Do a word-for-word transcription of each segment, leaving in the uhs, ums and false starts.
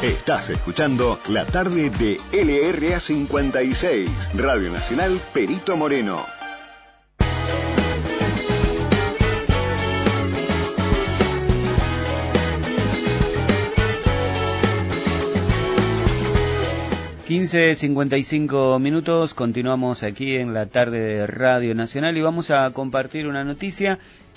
Estás escuchando la tarde de L R A cincuenta y seis, Radio Nacional Perito Moreno. quince cincuenta y cinco minutos, continuamos aquí en la tarde de Radio Nacional y vamos a compartir una noticia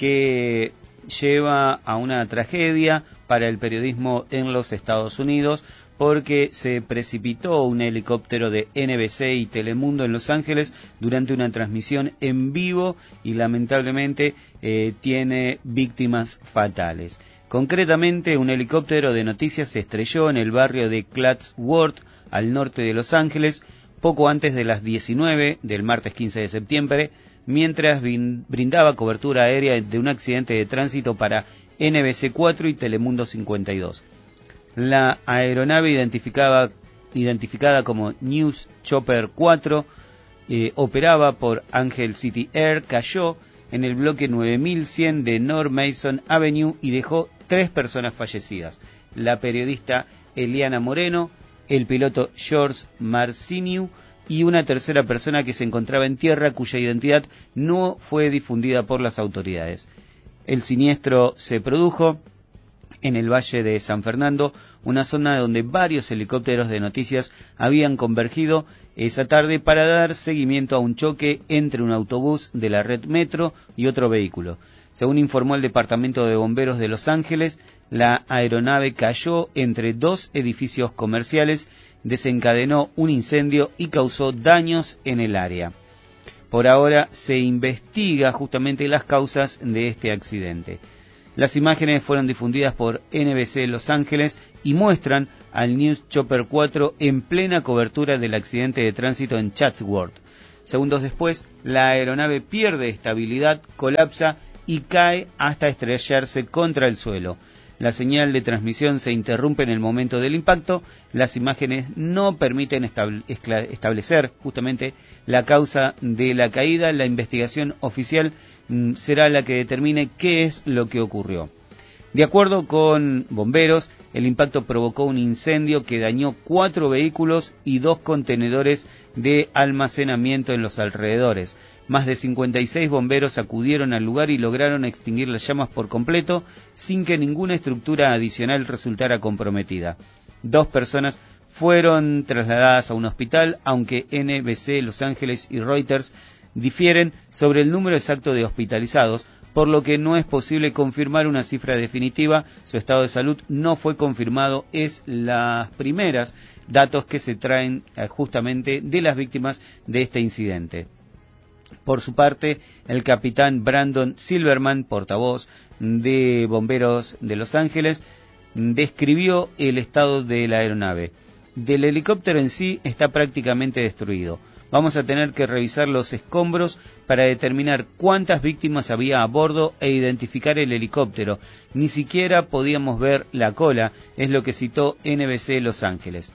que lleva a una tragedia para el periodismo en los Estados Unidos, porque se precipitó un helicóptero de N B C y Telemundo en Los Ángeles durante una transmisión en vivo y lamentablemente eh, tiene víctimas fatales. Concretamente, un helicóptero de noticias se estrelló en el barrio de Chatsworth, al norte de Los Ángeles, poco antes de las diecinueve del martes quince de septiembre, mientras brindaba cobertura aérea de un accidente de tránsito para N B C cuatro y Telemundo cincuenta y dos. La aeronave identificada, identificada como News Chopper cuatro, eh, operaba por Angel City Air, cayó en el bloque nueve mil cien de North Mason Avenue y dejó tres personas fallecidas: la periodista Eliana Moreno, el piloto George Marciniu y una tercera persona que se encontraba en tierra cuya identidad no fue difundida por las autoridades. El siniestro se produjo en el Valle de San Fernando, una zona donde varios helicópteros de noticias habían convergido esa tarde para dar seguimiento a un choque entre un autobús de la red Metro y otro vehículo. Según informó el Departamento de Bomberos de Los Ángeles, la aeronave cayó entre dos edificios comerciales, desencadenó un incendio y causó daños en el área. Por ahora se investiga justamente las causas de este accidente. Las imágenes fueron difundidas por N B C Los Ángeles y muestran al News Chopper cuatro en plena cobertura del accidente de tránsito en Chatsworth. Segundos después, la aeronave pierde estabilidad, colapsa y cae hasta estrellarse contra el suelo. La señal de transmisión se interrumpe en el momento del impacto. Las imágenes no permiten estable, establecer justamente la causa de la caída. La investigación oficial mm, será la que determine qué es lo que ocurrió. De acuerdo con bomberos, el impacto provocó un incendio que dañó cuatro vehículos y dos contenedores de almacenamiento en los alrededores. Más de cincuenta y seis bomberos acudieron al lugar y lograron extinguir las llamas por completo, sin que ninguna estructura adicional resultara comprometida. Dos personas fueron trasladadas a un hospital, aunque N B C Los Ángeles y Reuters difieren sobre el número exacto de hospitalizados, por lo que no es posible confirmar una cifra definitiva. Su estado de salud no fue confirmado. Es las primeras datos que se traen eh, justamente de las víctimas de este incidente. Por su parte, el capitán Brandon Silverman, portavoz de Bomberos de Los Ángeles, describió el estado de la aeronave. Del helicóptero en sí está prácticamente destruido. Vamos a tener que revisar los escombros para determinar cuántas víctimas había a bordo e identificar el helicóptero. Ni siquiera podíamos ver la cola, es lo que citó N B C Los Ángeles.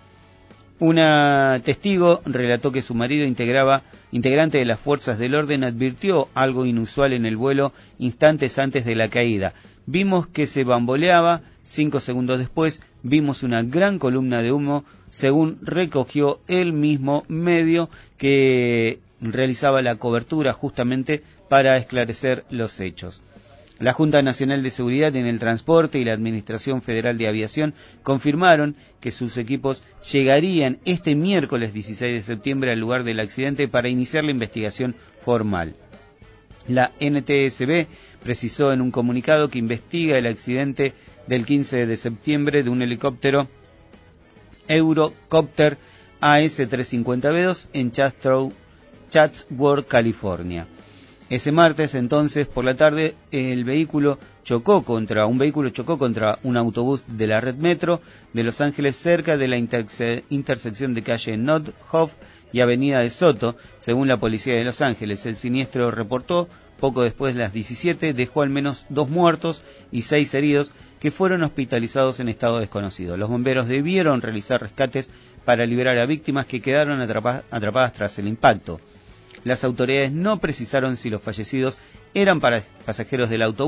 Una testigo relató que su marido, integraba, integrante de las fuerzas del orden, advirtió algo inusual en el vuelo instantes antes de la caída. Vimos que se bamboleaba. Cinco segundos después vimos una gran columna de humo, según recogió el mismo medio que realizaba la cobertura justamente para esclarecer los hechos. La Junta Nacional de Seguridad en el Transporte y la Administración Federal de Aviación confirmaron que sus equipos llegarían este miércoles dieciséis de septiembre al lugar del accidente para iniciar la investigación formal. La N T S B precisó en un comunicado que investiga el accidente del quince de septiembre de un helicóptero Eurocopter A S trescientos cincuenta B dos en Chatsworth, California. Ese martes, entonces, por la tarde, el vehículo chocó contra un vehículo chocó contra un autobús de la red Metro de Los Ángeles cerca de la interse- intersección de calle Nordhoff y avenida de Soto, según la policía de Los Ángeles. El siniestro reportó poco después de las diecisiete, dejó al menos dos muertos y seis heridos que fueron hospitalizados en estado desconocido. Los bomberos debieron realizar rescates para liberar a víctimas que quedaron atrapa- atrapadas tras el impacto. Las autoridades no precisaron si los fallecidos eran para pasajeros del autobús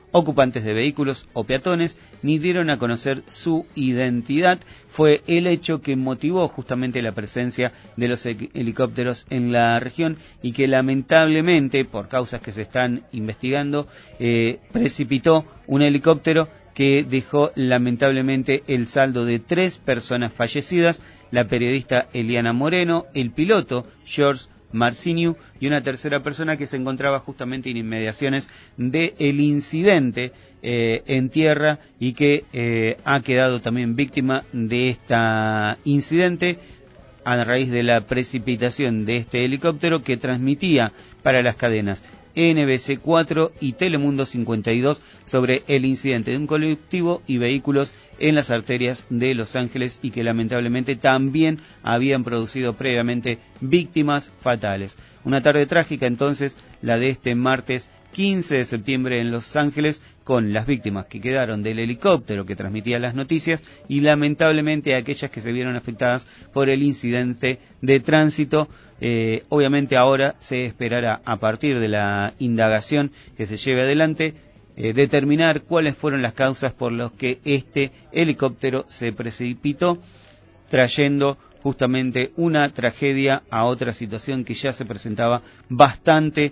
ocupantes de vehículos o peatones, ni dieron a conocer su identidad. Fue el hecho que motivó justamente la presencia de los helicópteros en la región y que lamentablemente, por causas que se están investigando, eh, precipitó un helicóptero que dejó lamentablemente el saldo de tres personas fallecidas, la periodista Eliana Moreno, el piloto George Marciniu y una tercera persona que se encontraba justamente en inmediaciones del incidente eh, en tierra y que eh, ha quedado también víctima de este incidente a raíz de la precipitación de este helicóptero que transmitía para las cadenas N B C cuatro y Telemundo cincuenta y dos sobre el incidente de un colectivo y vehículos en las arterias de Los Ángeles y que lamentablemente también habían producido previamente víctimas fatales. Una tarde trágica entonces, la de este martes quince de septiembre en Los Ángeles, con las víctimas que quedaron del helicóptero que transmitía las noticias y lamentablemente aquellas que se vieron afectadas por el incidente de tránsito. Eh, obviamente ahora se esperará, a partir de la indagación que se lleve adelante, eh, determinar cuáles fueron las causas por las que este helicóptero se precipitó, trayendo justamente una tragedia a otra situación que ya se presentaba bastante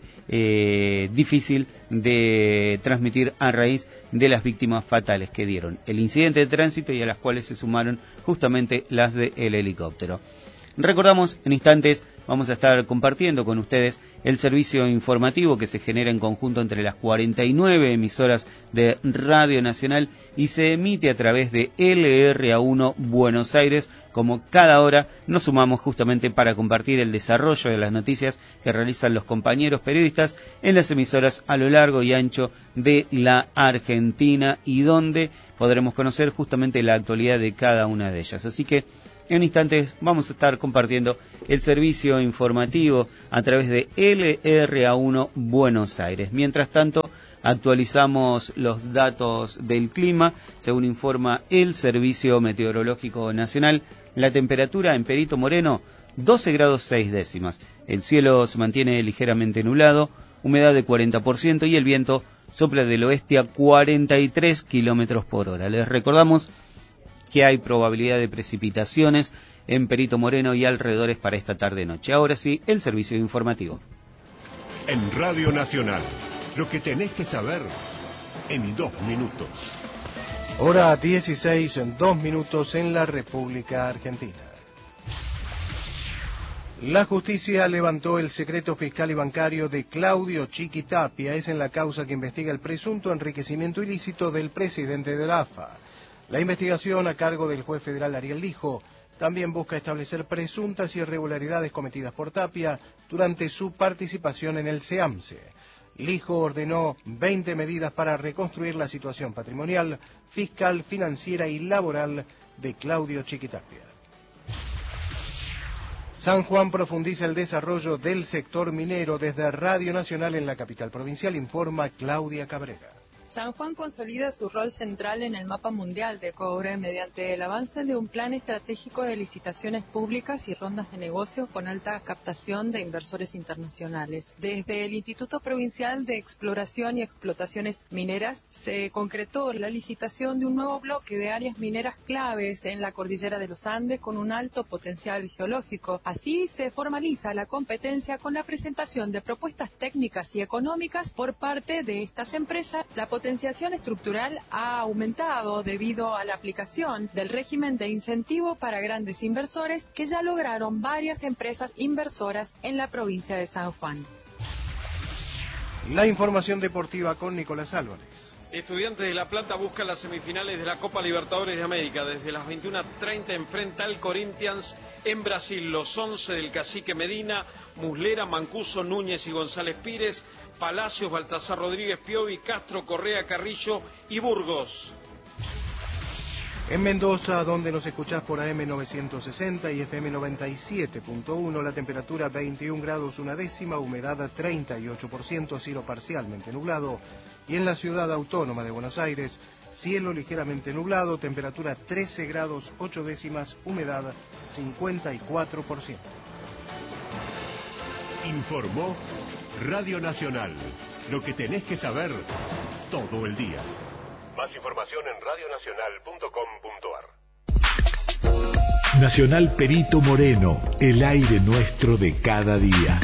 eh, difícil de transmitir a raíz de las víctimas fatales que dieron el incidente de tránsito y a las cuales se sumaron justamente las del helicóptero. Recordamos, en instantes vamos a estar compartiendo con ustedes el servicio informativo que se genera en conjunto entre las cuarenta y nueve emisoras de Radio Nacional y se emite a través de L R A uno Buenos Aires. Como cada hora nos sumamos justamente para compartir el desarrollo de las noticias que realizan los compañeros periodistas en las emisoras a lo largo y ancho de la Argentina y donde podremos conocer justamente la actualidad de cada una de ellas. Así que en instantes vamos a estar compartiendo el servicio informativo a través de L R A uno Buenos Aires. Mientras tanto, actualizamos los datos del clima. Según informa el Servicio Meteorológico Nacional, la temperatura en Perito Moreno, doce grados seis décimas. El cielo se mantiene ligeramente nublado, humedad de cuarenta por ciento y el viento sopla del oeste a cuarenta y tres kilómetros por hora. Les recordamos que hay probabilidad de precipitaciones en Perito Moreno y alrededores para esta tarde-noche. Ahora sí, el servicio informativo. En Radio Nacional, lo que tenés que saber en dos minutos. Hora dieciséis, en dos minutos en la República Argentina. La justicia levantó el secreto fiscal y bancario de Claudio Chiquitapia. Es en la causa que investiga el presunto enriquecimiento ilícito del presidente de la A F A. La investigación, a cargo del juez federal Ariel Lijo, también busca establecer presuntas irregularidades cometidas por Tapia durante su participación en el SEAMSE. Lijo ordenó veinte medidas para reconstruir la situación patrimonial, fiscal, financiera y laboral de Claudio Chiquitapia. San Juan profundiza el desarrollo del sector minero. Desde Radio Nacional en la capital provincial informa Claudia Cabrera. San Juan consolida su rol central en el mapa mundial de cobre mediante el avance de un plan estratégico de licitaciones públicas y rondas de negocios con alta captación de inversores internacionales. Desde el Instituto Provincial de Exploración y Explotaciones Mineras se concretó la licitación de un nuevo bloque de áreas mineras claves en la cordillera de los Andes con un alto potencial geológico. Así se formaliza la competencia con la presentación de propuestas técnicas y económicas por parte de estas empresas. La La potenciación estructural ha aumentado debido a la aplicación del régimen de incentivo para grandes inversores que ya lograron varias empresas inversoras en la provincia de San Juan. La información deportiva con Nicolás Álvarez. Estudiantes de La Plata buscan las semifinales de la Copa Libertadores de América. Desde las veintiuna treinta enfrenta al Corinthians en Brasil. Los once del Cacique Medina, Muslera, Mancuso, Núñez y González Pires, Palacios, Baltasar Rodríguez, Piovi, Castro, Correa, Carrillo y Burgos. En Mendoza, donde nos escuchás por A M novecientos sesenta y F M noventa y siete punto uno, la temperatura veintiún grados una décima, humedad treinta y ocho por ciento, cielo parcialmente nublado. Y en la ciudad autónoma de Buenos Aires, cielo ligeramente nublado, temperatura trece grados ocho décimas, humedad cincuenta y cuatro por ciento. Informó Radio Nacional. Lo que tenés que saber todo el día. Más información en radionacional punto com punto ar. Nacional Perito Moreno, el aire nuestro de cada día.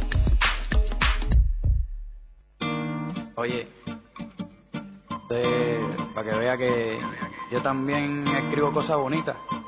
Oye, eh, para que vea que yo también escribo cosas bonitas.